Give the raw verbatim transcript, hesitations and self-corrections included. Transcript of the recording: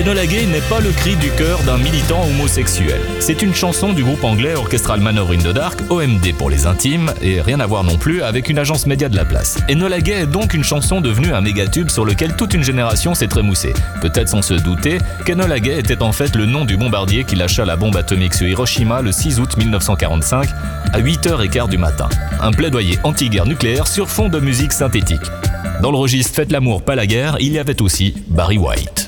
Enola Gay n'est pas le cri du cœur d'un militant homosexuel. C'est une chanson du groupe anglais Orchestral Manor in the Dark, O M D pour les intimes, et rien à voir non plus avec une agence média de la place. Enola Gay est donc une chanson devenue un mégatube sur lequel toute une génération s'est trémoussée. Peut-être sans se douter qu'Enola Gay était en fait le nom du bombardier qui lâcha la bombe atomique sur Hiroshima le six août mille neuf cent quarante-cinq à huit heures quinze du matin. Un plaidoyer anti-guerre nucléaire sur fond de musique synthétique. Dans le registre Faites l'amour, pas la guerre, il y avait aussi Barry White.